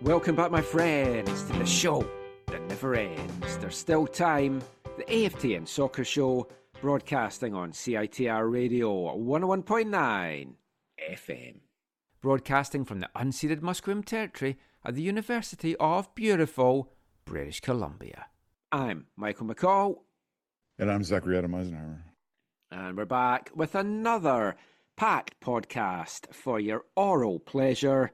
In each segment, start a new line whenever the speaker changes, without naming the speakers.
Welcome back, my friends, to the show that never ends. There's still time. The AFTN Soccer Show, broadcasting on CITR Radio 101.9 FM. Broadcasting from the unceded Musqueam territory at the University of beautiful British Columbia. I'm Michael McCall.
And I'm Zachary Adam Eisenhower.
And we're back with another packed podcast for your oral pleasure.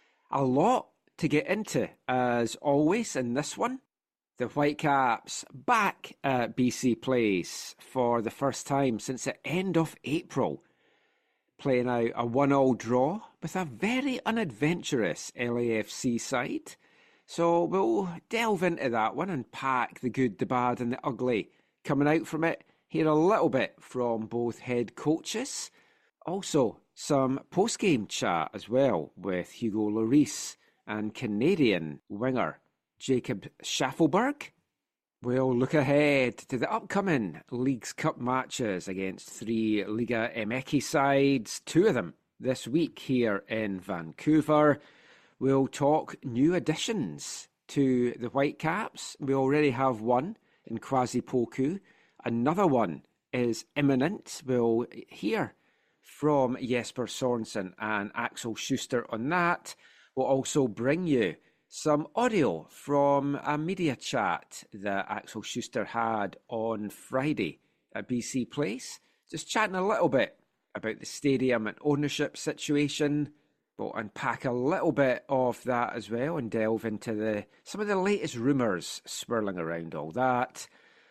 A lot to get into, as always, in this one. The Whitecaps back at BC Place for the first time since the end of April, playing out a 1-1 draw with a very unadventurous LAFC side. So we'll delve into that one and pack the good, the bad and the ugly coming out from it. Hear a little bit from both head coaches. Also, some post-game chat as well with Hugo Lloris and Canadian winger Jacob Schaffelberg. We'll look ahead to the upcoming Leagues Cup matches against three Liga MX sides, two of them this week here in Vancouver. We'll talk new additions to the Whitecaps. We already have one in Kwasi Poku. Another one is imminent. We'll hear from Jesper Sorensen and Axel Schuster on that. We'll also bring you some audio from a media chat that Axel Schuster had on Friday at BC Place. Just chatting a little bit about the stadium and ownership situation. We'll unpack a little bit of that as well and delve into some of the latest rumours swirling around all that.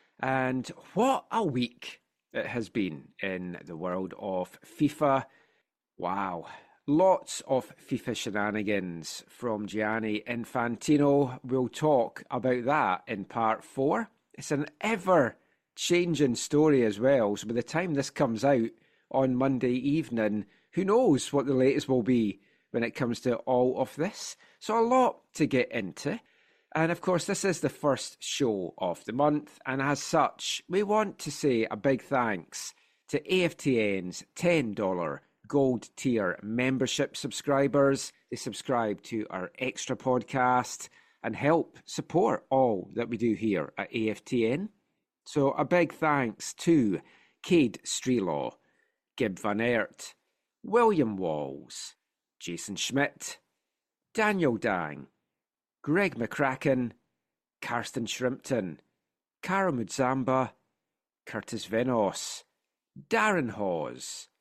And what a week it has been in the world of FIFA. Wow. Lots of FIFA shenanigans from Gianni Infantino. We'll talk about that in part 4. It's an ever-changing story as well. So by the time this comes out on Monday evening, who knows what the latest will be when it comes to all of this. So a lot to get into. And of course, this is the first show of the month. And as such, we want to say a big thanks to AFTN's $10 Gold Tier membership subscribers. They subscribe to our extra podcast and help support all that we do here at AFTN. So a big thanks to Cade Strelaw, Gib Van Aert, William Walls, Jason Schmidt, Daniel Dang, Greg McCracken, Karsten Shrimpton, Cara Mudzamba, Curtis Venos, Darren Hawes,